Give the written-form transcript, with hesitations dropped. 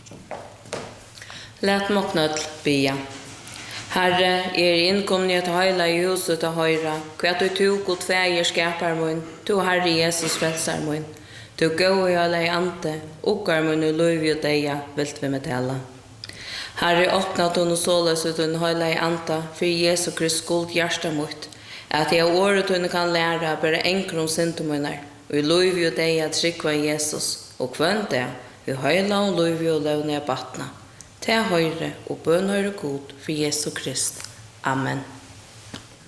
Lät moknöll bia. Herre, inkomni at heila I huset til høyra, kvært du tog god fægir skapar mun, tu Herre Jesus frelsar mun, tu gå I alle ante, okkar mun I løyvi og deia, vilt vi med tala. Herre, åpna tun og såles ut un heila anta, for Jesu Krist skuld hjärsta mot, at jeg året tun kan læra bare enkrum syndumunar, og I løyvi og deia trykva Jesus, og kvønt det, vi heila og løyvi og løvne batna. Til høyre og bønhøyre god for Jesu Krist. Amen.